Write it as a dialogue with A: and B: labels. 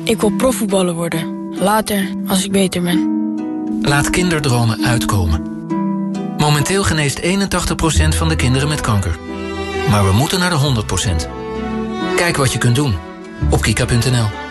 A: Ik wil profvoetballer worden. Later, als ik beter ben.
B: Laat kinderdromen uitkomen. Momenteel geneest 81% van de kinderen met kanker. Maar we moeten naar de 100%. Kijk wat je kunt doen op kika.nl.